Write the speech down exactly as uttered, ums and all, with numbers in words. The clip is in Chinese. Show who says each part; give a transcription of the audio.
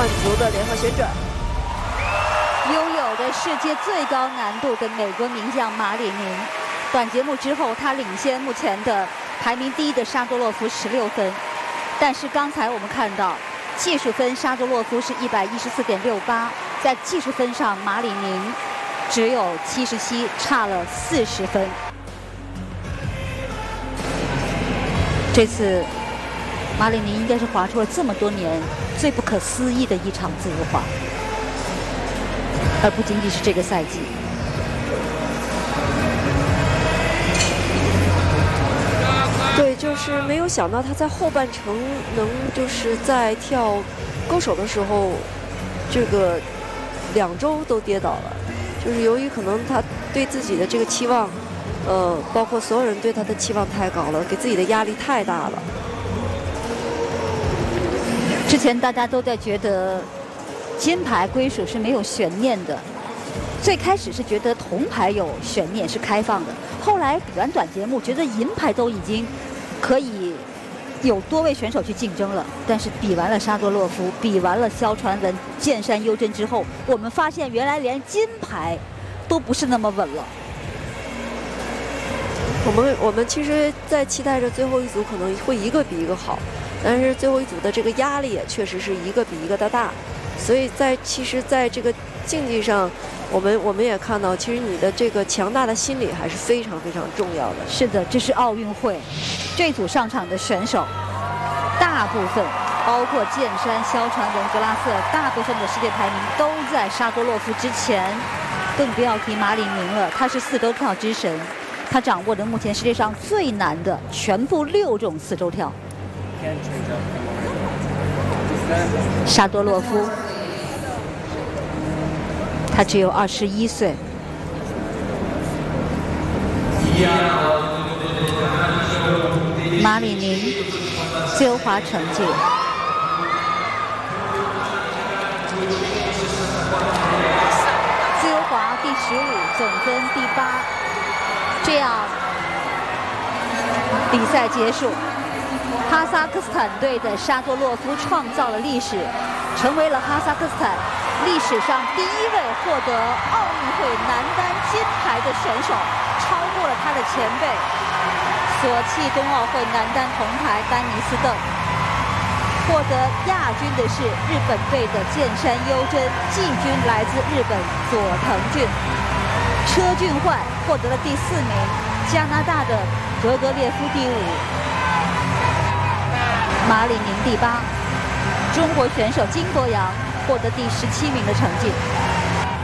Speaker 1: 换足的联合旋转。
Speaker 2: 拥有着世界最高难度的美国名将马里宁，短节目之后，他领先目前的排名第一的沙多洛夫十六分。但是刚才我们看到，技术分沙多洛夫是一百一十四点六八，在技术分上马里宁只有七十七，差了四十分。这次马里宁应该是滑出了这么多年最不可思议的一场自由滑，而不仅仅是这个赛季。
Speaker 1: 对，就是没有想到他在后半程能就是在跳勾手的时候，这个两周都跌倒了，就是由于可能他对自己的这个期望。呃，包括所有人对他的期望太高了，给自己的压力太大了。
Speaker 2: 之前大家都在觉得金牌归属是没有悬念的，最开始是觉得铜牌有悬念是开放的，后来比完短节目，觉得银牌都已经可以有多位选手去竞争了。但是比完了沙多洛夫，比完了肖传文、剑山优真之后，我们发现原来连金牌都不是那么稳了。
Speaker 1: 我们我们其实在期待着最后一组可能会一个比一个好，但是最后一组的这个压力也确实是一个比一个的大，所以在其实在这个竞技上，我们我们也看到，其实你的这个强大的心理还是非常非常重要的。
Speaker 2: 是的，这是奥运会，这组上场的选手，大部分包括剑山、肖传文、格拉瑟，大部分的世界排名都在沙多洛夫之前，更不要提马里宁了，他是四周跳之神。他掌握着目前世界上最难的全部六种四周跳。沙多洛夫，他只有二十一岁。马里宁自由滑成绩。自由滑第十五，总分第八。这样，比赛结束。哈萨克斯坦队的沙多洛夫创造了历史，成为了哈萨克斯坦历史上第一位获得奥运会男单金牌的选手，超过了他的前辈索契冬奥会男单铜牌丹尼斯邓。获得亚军的是日本队的剑山优真，季军来自日本佐藤俊。车俊焕获得了第四名，加拿大的格格列夫第五，马里宁第八，中国选手金博洋获得第十七名的成绩。